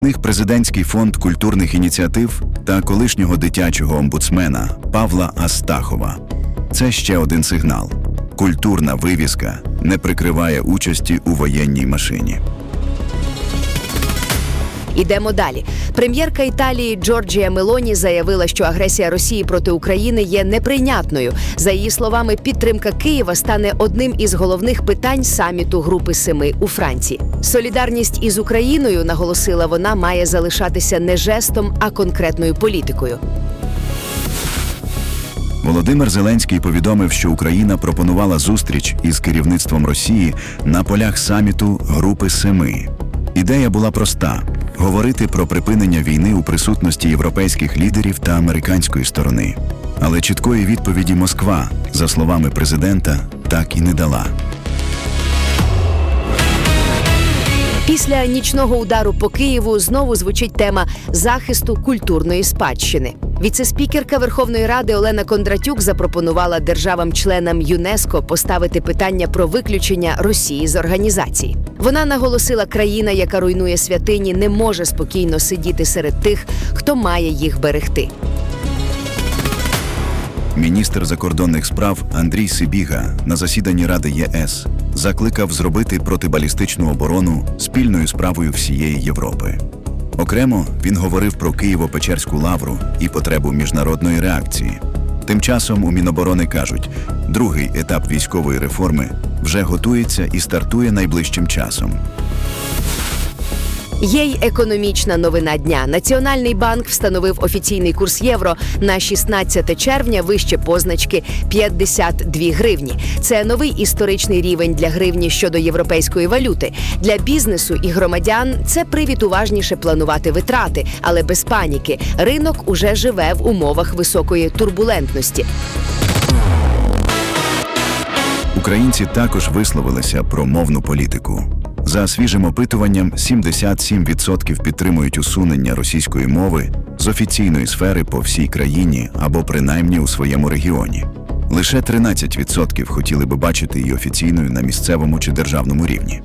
Президентський фонд культурних ініціатив та колишнього дитячого омбудсмена Павла Астахова. Це ще один сигнал. Культурна вивіска не прикриває участі у воєнній машині. Ідемо далі. Прем'єрка Італії Джорджія Мелоні заявила, що агресія Росії проти України є неприйнятною. За її словами, підтримка Києва стане одним із головних питань саміту Групи Семи у Франції. Солідарність із Україною, наголосила вона, має залишатися не жестом, а конкретною політикою. Володимир Зеленський повідомив, що Україна пропонувала зустріч із керівництвом Росії на полях саміту Групи Семи. Ідея була проста – говорити про припинення війни у присутності європейських лідерів та американської сторони. Але чіткої відповіді Москва, за словами президента, так і не дала. Після нічного удару по Києву знову звучить тема захисту культурної спадщини. Віце-спікерка Верховної Ради Олена Кондратюк запропонувала державам-членам ЮНЕСКО поставити питання про виключення Росії з організації. Вона наголосила, країна, яка руйнує святині, не може спокійно сидіти серед тих, хто має їх берегти. Міністр закордонних справ Андрій Сибіга на засіданні Ради ЄС закликав зробити протибалістичну оборону спільною справою всієї Європи. Окремо він говорив про Києво-Печерську лавру і потребу міжнародної реакції. Тим часом у Міноборони кажуть, другий етап військової реформи вже готується і стартує найближчим часом. Є й економічна новина дня. Національний банк встановив офіційний курс євро на 16 червня вище позначки 52 гривні. Це новий історичний рівень для гривні щодо європейської валюти. Для бізнесу і громадян це привід уважніше планувати витрати, але без паніки. Ринок уже живе в умовах високої турбулентності. Українці також висловилися про мовну політику. За свіжим опитуванням, 77% підтримують усунення російської мови з офіційної сфери по всій країні або принаймні у своєму регіоні. Лише 13% хотіли би бачити її офіційною на місцевому чи державному рівні.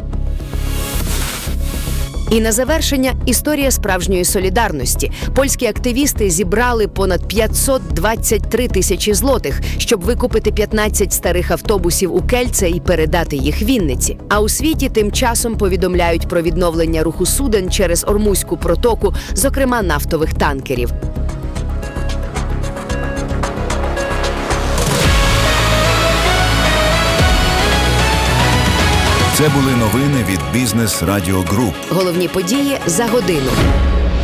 І на завершення – історія справжньої солідарності. Польські активісти зібрали понад 523 тисячі злотих, щоб викупити 15 старих автобусів у Кельце і передати їх Вінниці. А у світі тим часом повідомляють про відновлення руху суден через Ормузьку протоку, зокрема нафтових танкерів. Це були новини від Бізнес Радіо Груп. Головні події за годину.